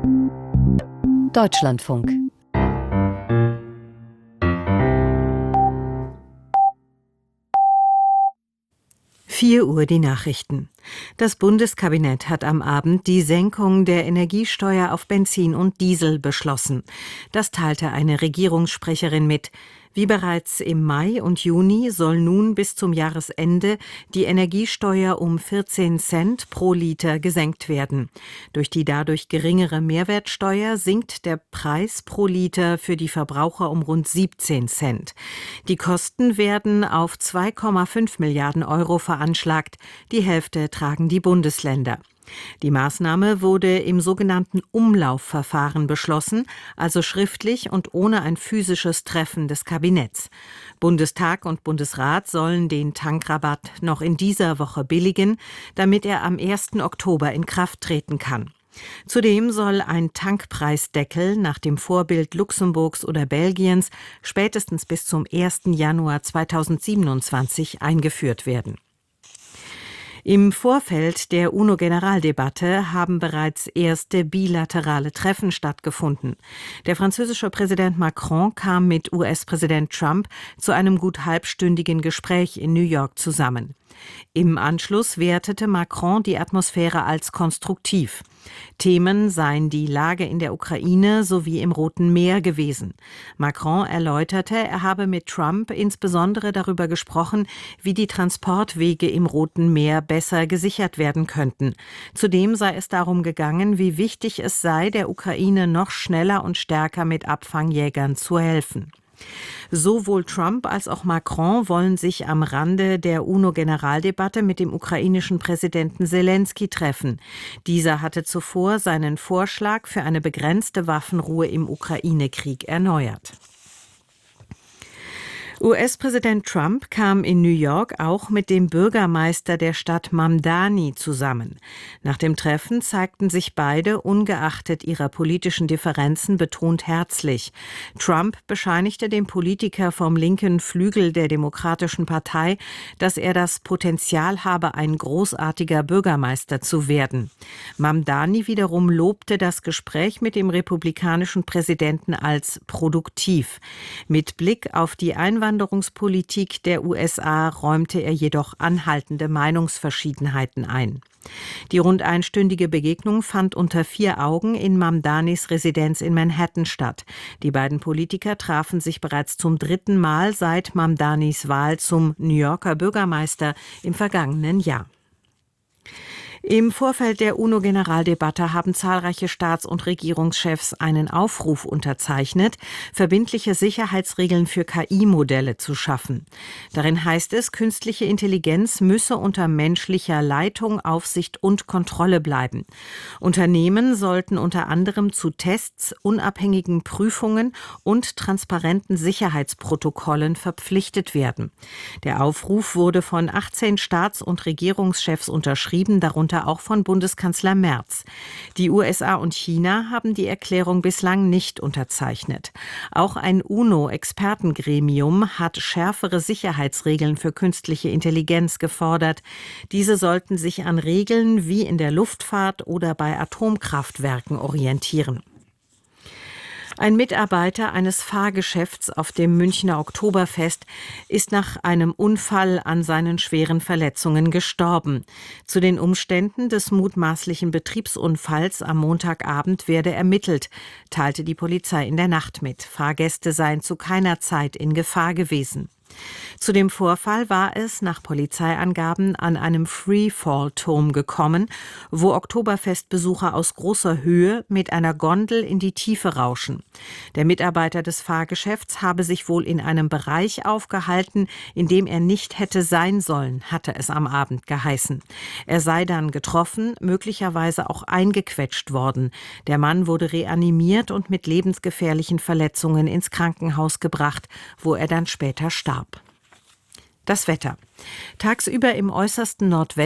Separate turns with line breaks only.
Deutschlandfunk.
Uhr die Nachrichten. Das Bundeskabinett hat am Abend die Senkung der Energiesteuer auf Benzin und Diesel beschlossen. Das teilte eine Regierungssprecherin mit. Wie bereits im Mai und Juni soll nun bis zum Jahresende die Energiesteuer um 14 Cent pro Liter gesenkt werden. Durch die dadurch geringere Mehrwertsteuer sinkt der Preis pro Liter für die Verbraucher um rund 17 Cent. Die Kosten werden auf 2,5 Milliarden Euro veranschlagt. Die Hälfte tragen die Bundesländer. Die Maßnahme wurde im sogenannten Umlaufverfahren beschlossen, also schriftlich und ohne ein physisches Treffen des Kabinetts. Bundestag und Bundesrat sollen den Tankrabatt noch in dieser Woche billigen, damit er am 1. Oktober in Kraft treten kann. Zudem soll ein Tankpreisdeckel nach dem Vorbild Luxemburgs oder Belgiens spätestens bis zum 1. Januar 2027 eingeführt werden. Im Vorfeld der UNO-Generaldebatte haben bereits erste bilaterale Treffen stattgefunden. Der französische Präsident Macron kam mit US-Präsident Trump zu einem gut halbstündigen Gespräch in New York zusammen. Im Anschluss wertete Macron die Atmosphäre als konstruktiv. Themen seien die Lage in der Ukraine sowie im Roten Meer gewesen. Macron erläuterte, er habe mit Trump insbesondere darüber gesprochen, wie die Transportwege im Roten Meer besser gesichert werden könnten. Zudem sei es darum gegangen, wie wichtig es sei, der Ukraine noch schneller und stärker mit Abfangjägern zu helfen. Sowohl Trump als auch Macron wollen sich am Rande der UNO-Generaldebatte mit dem ukrainischen Präsidenten Selenskyj treffen. Dieser hatte zuvor seinen Vorschlag für eine begrenzte Waffenruhe im Ukraine-Krieg erneuert. US-Präsident Trump kam in New York auch mit dem Bürgermeister der Stadt Mamdani zusammen. Nach dem Treffen zeigten sich beide, ungeachtet ihrer politischen Differenzen, betont herzlich. Trump bescheinigte dem Politiker vom linken Flügel der Demokratischen Partei, dass er das Potenzial habe, ein großartiger Bürgermeister zu werden. Mamdani wiederum lobte das Gespräch mit dem republikanischen Präsidenten als produktiv. Mit Blick auf die Einwanderungspolitik der USA räumte er jedoch anhaltende Meinungsverschiedenheiten ein. Die rund einstündige Begegnung fand unter 4 Augen in Mamdanis Residenz in Manhattan statt. Die beiden Politiker trafen sich bereits zum 3. Mal seit Mamdanis Wahl zum New Yorker Bürgermeister im vergangenen Jahr. Im Vorfeld der UNO-Generaldebatte haben zahlreiche Staats- und Regierungschefs einen Aufruf unterzeichnet, verbindliche Sicherheitsregeln für KI-Modelle zu schaffen. Darin heißt es, künstliche Intelligenz müsse unter menschlicher Leitung, Aufsicht und Kontrolle bleiben. Unternehmen sollten unter anderem zu Tests, unabhängigen Prüfungen und transparenten Sicherheitsprotokollen verpflichtet werden. Der Aufruf wurde von 18 Staats- und Regierungschefs unterschrieben, darunter auch von Bundeskanzler Merz. Die USA und China haben die Erklärung bislang nicht unterzeichnet. Auch ein UNO-Expertengremium hat schärfere Sicherheitsregeln für künstliche Intelligenz gefordert. Diese sollten sich an Regeln wie in der Luftfahrt oder bei Atomkraftwerken orientieren. Ein Mitarbeiter eines Fahrgeschäfts auf dem Münchner Oktoberfest ist nach einem Unfall an seinen schweren Verletzungen gestorben. Zu den Umständen des mutmaßlichen Betriebsunfalls am Montagabend werde ermittelt, teilte die Polizei in der Nacht mit. Fahrgäste seien zu keiner Zeit in Gefahr gewesen. Zu dem Vorfall war es nach Polizeiangaben an einem Freefall-Turm gekommen, wo Oktoberfestbesucher aus großer Höhe mit einer Gondel in die Tiefe rauschen. Der Mitarbeiter des Fahrgeschäfts habe sich wohl in einem Bereich aufgehalten, in dem er nicht hätte sein sollen, hatte es am Abend geheißen. Er sei dann getroffen, möglicherweise auch eingequetscht worden. Der Mann wurde reanimiert und mit lebensgefährlichen Verletzungen ins Krankenhaus gebracht, wo er dann später starb. Das Wetter. Tagsüber im äußersten Nordwesten